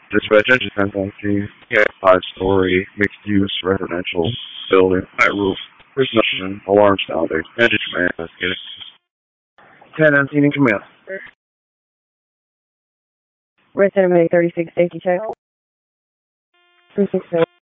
Dispatch engine 1017. Yeah, 5-story mixed-use residential building, flat roof. There's nothing. Alarm sounding. Engine command. Let's get it. 1019 in command. Red Center Medic 36 safety check. 360.